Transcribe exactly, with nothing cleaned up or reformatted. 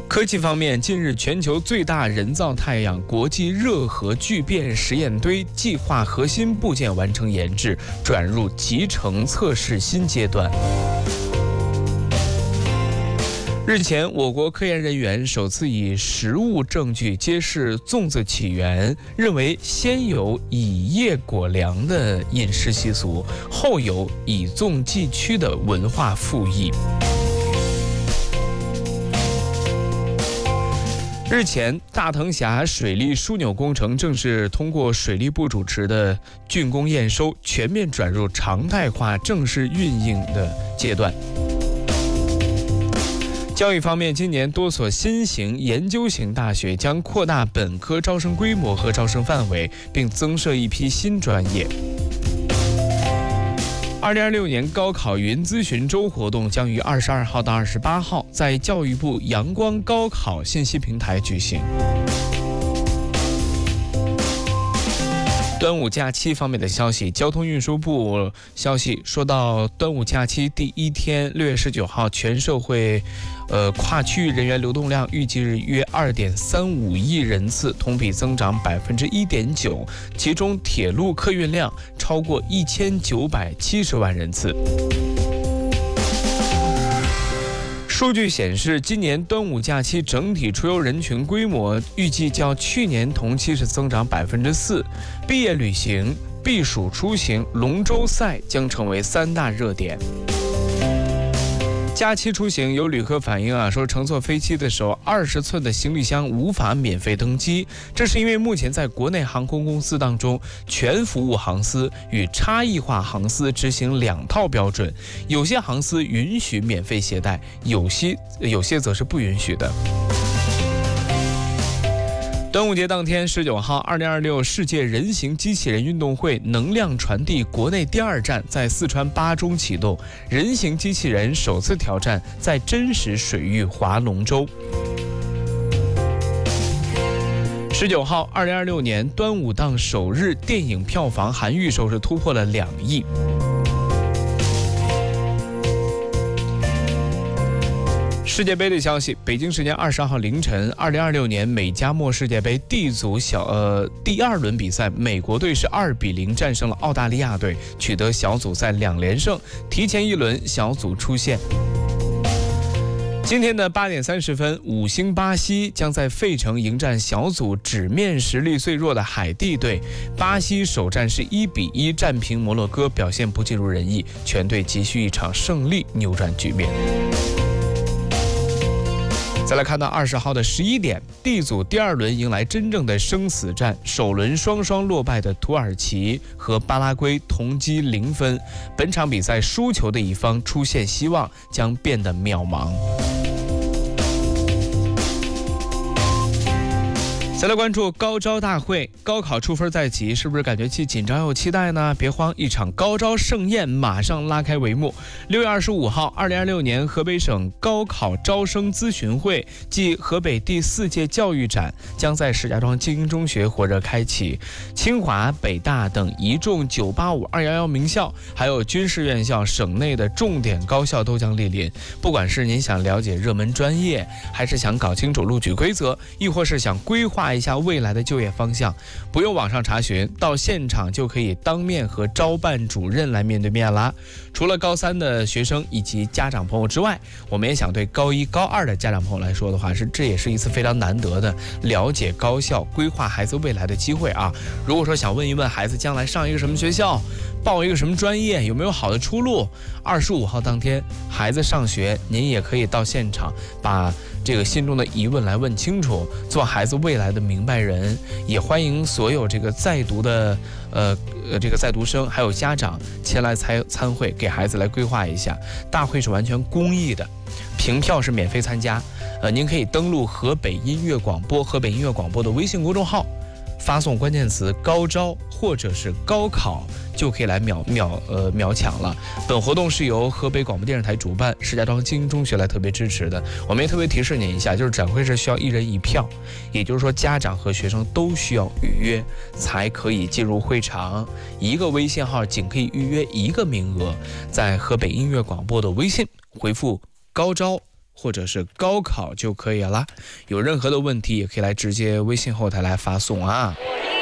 科技方面，近日全球最大人造太阳国际热核聚变实验堆计划核心部件完成研制，转入集成测试新阶段。日前，我国科研人员首次以实物证据揭示粽子起源，认为先有以叶裹粮的饮食习俗，后有以粽祭驱的文化复议。日前，大藤峡水利枢纽工程正式通过水利部主持的竣工验收，全面转入常态化正式运营的阶段。教育方面，今年多所新型研究型大学将扩大本科招生规模和招生范围，并增设一批新专业。二零二六年高考云咨询周活动将于二十二号到二十八号在教育部阳光高考信息平台举行。端午假期方面的消息，交通运输部消息说到，端午假期第一天，六月十九号，全社会，呃，跨区域人员流动量预计约二点三五亿人次，同比增长百分之一点九，其中铁路客运量超过一千九百七十万人次。数据显示，今年端午假期整体出游人群规模预计较去年同期是增长百分之四。毕业旅行、避暑出行、龙舟赛将成为三大热点。假期出行，有旅客反映啊，说乘坐飞机的时候，二十寸的行李箱无法免费登机，这是因为目前在国内航空公司当中，全服务航司与差异化航司执行两套标准，有些航司允许免费携带，有些有些则是不允许的。端午节当天，十九号，二零二六世界人形机器人运动会能量传递国内第二站在四川巴中启动，人形机器人首次挑战在真实水域划龙舟。十九号，二零二六年端午档首日电影票房含预售是突破了两亿。世界杯的消息，北京时间二十二号凌晨，二零二六年美加墨世界杯 D 组小呃第二轮比赛，美国队是二比零战胜了澳大利亚队，取得小组赛两连胜，提前一轮小组出线。今天的八点三十分，五星巴西将在费城迎战小组纸面实力最弱的海地队。巴西首战是一比一战平摩洛哥，表现不尽如人意，全队急需一场胜利扭转局面。再来看到二十号的十一点 ，D 组第二轮迎来真正的生死战，首轮双双落败的土耳其和巴拉圭同积零分，本场比赛输球的一方出现希望将变得渺茫。再来关注高招大会，高考出分在即，是不是感觉既紧张又期待呢？别慌，一场高招盛宴马上拉开帷幕。六月二十五号，二零二六年河北省高考招生咨询会暨河北第四届教育展将在石家庄精英中学火热开启。清华、北大等一众九八五、二一一名校，还有军事院校、省内的重点高校都将莅临。不管是您想了解热门专业，还是想搞清楚录取规则，亦或是想规划一下未来的就业方向，不用网上查询，到现场就可以当面和招办主任来面对面啦。除了高三的学生以及家长朋友之外，我们也想对高一高二的家长朋友来说的话，是这也是一次非常难得的了解高校、规划孩子未来的机会啊。如果说想问一问孩子将来上一个什么学校，报一个什么专业，有没有好的出路，二十五号当天孩子上学，您也可以到现场把这个心中的疑问来问清楚，做孩子未来的明白人。也欢迎所有这个在读的呃呃这个在读生还有家长前来参参会，给孩子来规划一下。大会是完全公益的，凭票是免费参加。呃，您可以登录河北音乐广播河北音乐广播的微信公众号，发送关键词高招或者是高考，就可以来秒秒呃秒抢了。本活动是由河北广播电视台主办，石家庄精英中学来特别支持的。我们也特别提示您一下，就是展会是需要一人一票，也就是说家长和学生都需要预约才可以进入会场，一个微信号仅可以预约一个名额。在河北音乐广播的微信回复高招或者是高考就可以了。有任何的问题也可以来直接微信后台来发送啊。